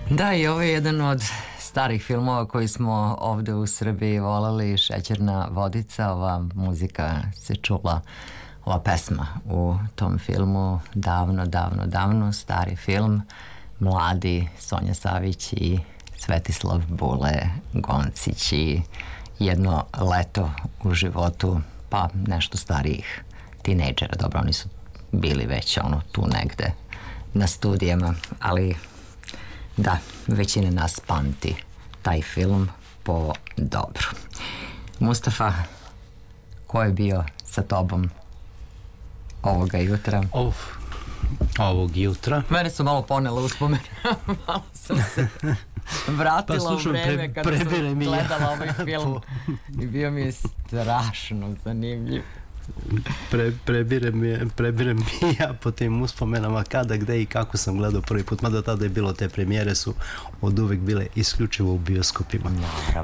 Da, i ovo je jedan od starih filmova koji smo ovde u Srbiji voleli, Šećerna vodica. Ova muzika se čula, ova pesma u tom filmu davno, davno, davno, stari film, mladi Sonja Savić i Svetislav Bule Goncić i jedno leto u životu pa nešto starijih tinejdžera. Dobro, oni su bili već tu negde na studijama, ali da, većina nas pamti taj film po dobru. Mustafa, ko je bio sa tobom ovoga jutra? Ovog jutra? Mene su malo ponele uspomene. Malo sam se vratila u vreme kada sam gledala ovaj film i bio mi je strašno zanimljiv. Prebirem i ja po tim uspomenama kada, gde i kako sam gledao prvi put, mada tada je bilo, te premijere su od uvek bile isključivo u bioskopima.